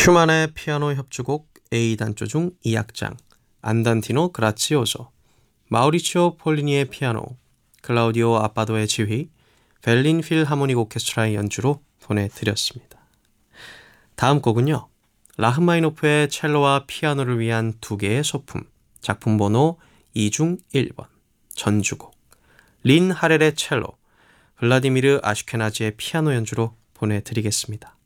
슈만의 피아노 협주곡 A단조 중 2악장 안단티노 그라치오소, 마우리치오 폴리니의 피아노, 클라우디오 아바도의 지휘, 벨린 필하모닉 오케스트라의 연주로 보내드렸습니다. 다음 곡은요, 라흐마니노프의 첼로와 피아노를 위한 두 개의 소품, 작품 번호 2중 1번, 전주곡, 린 하렐의 첼로, 블라디미르 아슈케나지의 피아노 연주로 보내드리겠습니다.